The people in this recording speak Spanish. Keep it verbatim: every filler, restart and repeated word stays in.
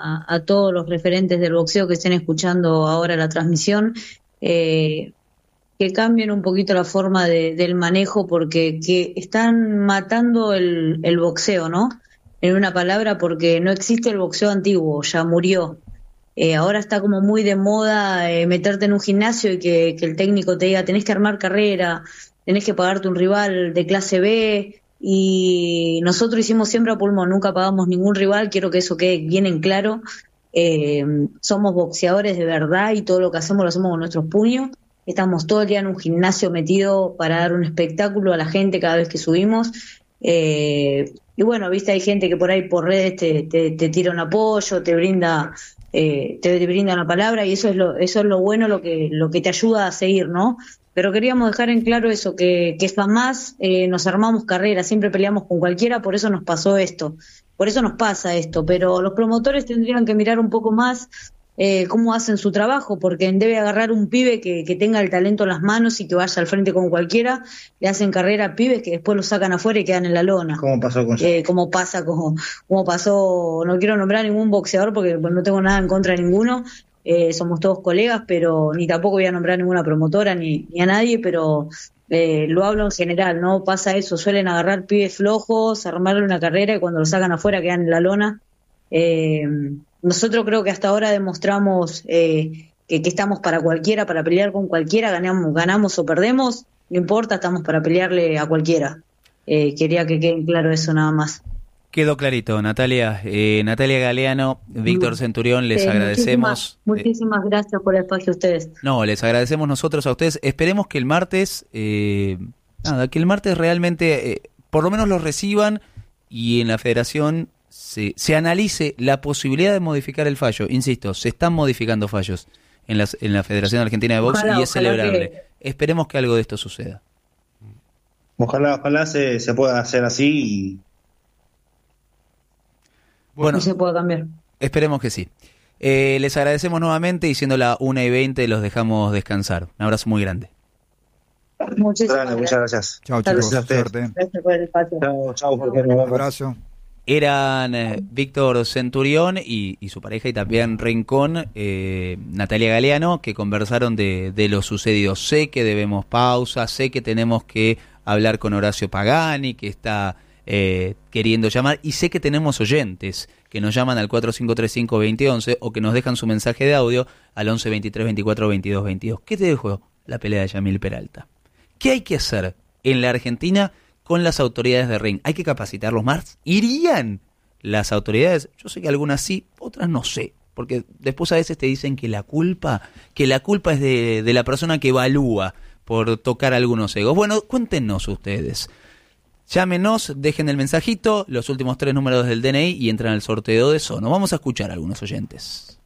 a, a todos los referentes del boxeo que estén escuchando ahora la transmisión, eh, que cambien un poquito la forma de, del manejo, porque que están matando el, el boxeo, ¿no? En una palabra, porque no existe el boxeo antiguo, ya murió. Eh, ahora está como muy de moda eh, meterte en un gimnasio y que, que el técnico te diga tenés que armar carrera, tenés que pagarte un rival de clase B, y nosotros hicimos siempre a pulmón, nunca pagamos ningún rival, quiero que eso quede bien en claro. Eh, somos boxeadores de verdad y todo lo que hacemos lo hacemos con nuestros puños. Estamos todo el día en un gimnasio metido para dar un espectáculo a la gente cada vez que subimos. Eh, y bueno, viste, hay gente que por ahí por redes te, te, te tira un apoyo, te brinda eh, te, te brinda una palabra, y eso es lo eso es lo bueno, lo que lo que te ayuda a seguir, ¿no? Pero queríamos dejar en claro eso, que, que jamás eh, nos armamos carrera, siempre peleamos con cualquiera, por eso nos pasó esto, por eso nos pasa esto. Pero los promotores tendrían que mirar un poco más Eh, cómo hacen su trabajo, porque debe agarrar un pibe que, que tenga el talento en las manos y que vaya al frente con cualquiera, le hacen carrera a pibes que después los sacan afuera y quedan en la lona. ¿Cómo pasó con eh, como pasa, como, como pasó, no quiero nombrar ningún boxeador porque no tengo nada en contra de ninguno, eh, somos todos colegas, pero ni tampoco voy a nombrar ninguna promotora ni, ni a nadie, pero eh, lo hablo en general, ¿no? Pasa eso, suelen agarrar pibes flojos, armarle una carrera y cuando los sacan afuera quedan en la lona. Eh, nosotros creo que hasta ahora demostramos eh, que, que estamos para cualquiera, para pelear con cualquiera, ganamos, ganamos o perdemos, no importa, estamos para pelearle a cualquiera. Eh, quería que quede claro eso nada más. Quedó clarito, Natalia. Eh, Natalia Galeano, Víctor Centurión, les eh, agradecemos. Muchísimas, muchísimas eh, gracias por el espacio a ustedes. No, les agradecemos nosotros a ustedes. Esperemos que el martes, eh, nada, que el martes realmente, eh, por lo menos los reciban y en la federación Se, se analice la posibilidad de modificar el fallo. Insisto, se están modificando fallos en, las, en la Federación Argentina de Box ojalá, y es celebrable. Que... Esperemos que algo de esto suceda. Ojalá, ojalá se, se pueda hacer así y... Bueno, y se pueda cambiar. Esperemos que sí. Eh, les agradecemos nuevamente y siendo la una y veinte los dejamos descansar. Un abrazo muy grande. Muchísimas gracias. Muchas gracias. Chao, chicos. Suerte. Gracias por el espacio. Chao, chao, Jorge. Un abrazo. Eran eh, Víctor Centurión y, y su pareja y también Rincón, eh, Natalia Galeano, que conversaron de, de lo sucedido. Sé que debemos pausa, sé que tenemos que hablar con Horacio Pagani, que está eh, queriendo llamar, y sé que tenemos oyentes que nos llaman al cuatro cinco tres cinco, dos cero uno uno o que nos dejan su mensaje de audio al once veintitrés veinticuatro veintidós veintidós. ¿Qué te dejó la pelea de Yamil Peralta? ¿Qué hay que hacer en la Argentina con las autoridades de ring? ¿Hay que capacitarlos más? ¿Irían las autoridades? Yo sé que algunas sí, otras no sé, porque después a veces te dicen que la culpa, que la culpa es de, de la persona que evalúa por tocar algunos egos. Bueno, cuéntenos ustedes. Llámenos, dejen el mensajito, los últimos tres números del D N I y entran al sorteo de Sono. Vamos a escuchar a algunos oyentes.